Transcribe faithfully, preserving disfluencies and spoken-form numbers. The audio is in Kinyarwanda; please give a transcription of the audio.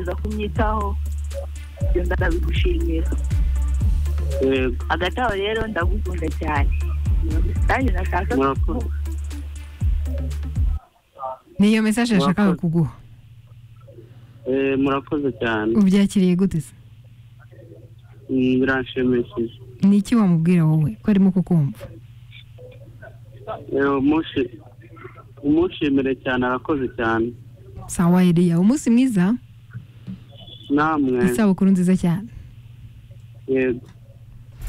ugakomeza kumyitaho ibyo ndabigushimira. yego Hagati aho rero ndagukunda cyane. Kandi nashaka murakoze niyo message yashakaga kuguha. eh murakoze cyane Ubyakiriye gute se? Mm, biranshimishije Ni iki wamubwira wowe ko arimo kukumva? eh umushi umushimire cyane arakoze cyane Sawa Eliya, umunsi mwiza, namwe isabukuru nziza cyane. yego